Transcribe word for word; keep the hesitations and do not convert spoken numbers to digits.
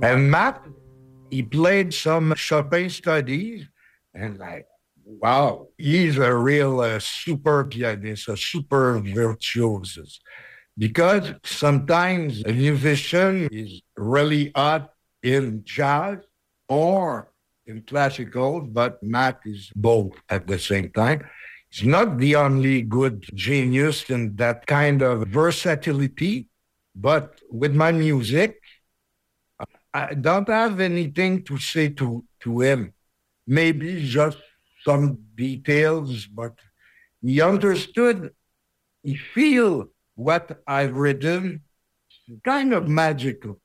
And Matt, he played some Chopin studies, and like, wow, he's a real uh, super pianist, a super virtuoso. Because sometimes a musician is really hot in jazz or in classical, but Matt is both at the same time. He's not the only good genius in that kind of versatility, but with my music, I don't have anything to say to, to him. Maybe just some details, but he understood, he feel what I've written, kind of magical.